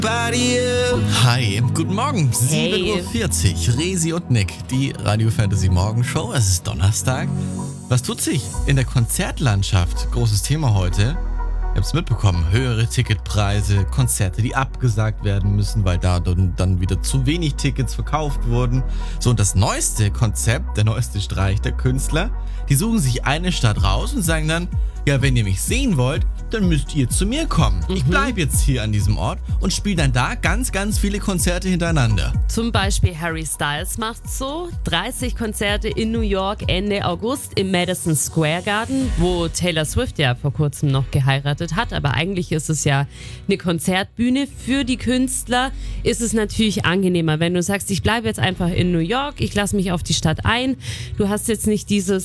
Hi, guten Morgen, 7.40 Uhr, Resi und Nick, die Radio Fantasy Morgenshow. Es ist Donnerstag. Was tut sich in der Konzertlandschaft? Großes Thema heute. Ihr habt es mitbekommen, höhere Ticketpreise, Konzerte, die abgesagt werden müssen, weil da dann wieder zu wenig Tickets verkauft wurden. So, und das neueste Konzept, der neueste Streich der Künstler, die suchen sich eine Stadt raus und sagen dann, ja, wenn ihr mich sehen wollt, dann müsst ihr zu mir kommen. Ich bleibe jetzt hier an diesem Ort und spiele dann da ganz, ganz viele Konzerte hintereinander. Zum Beispiel Harry Styles macht so 30 Konzerte in New York Ende August im Madison Square Garden, wo Taylor Swift ja vor kurzem noch geheiratet hat. Aber eigentlich ist es ja eine Konzertbühne. Für die Künstler ist es natürlich angenehmer, wenn du sagst, ich bleibe jetzt einfach in New York, ich lasse mich auf die Stadt ein. Du hast jetzt nicht dieses